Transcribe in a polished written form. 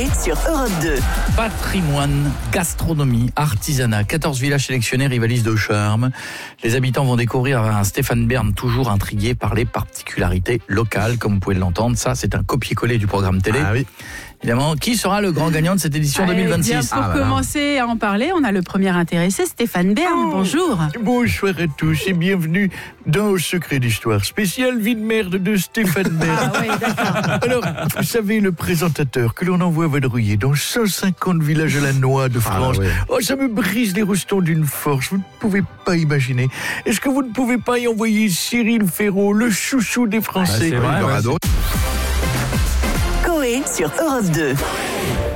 sur Europe 2. Patrimoine, gastronomie, artisanat, 14 villages sélectionnés rivalisent de charme. Les habitants vont découvrir un Stéphane Bern toujours intrigué par les particularités locales, comme vous pouvez l'entendre. Ça, c'est un copier-coller du programme télé. Ah oui. Évidemment, qui sera le grand gagnant de cette édition 2026 Pour commencer à en parler, on a le premier intéressé, Stéphane Bern. Bonjour. Bonsoir à tous et bienvenue dans Secret d'Histoire spécial vie de merde de Stéphane Bern. Ah oui, d'accord. Alors, vous savez, le présentateur que l'on envoie vadrouiller dans 150 villages à la noix de France, oh, ça me brise les restons d'une force, vous ne pouvez pas imaginer. Est-ce que vous ne pouvez pas y envoyer Cyril Ferraud, le chouchou des Français? C'est vrai, Coé sur Europe 2.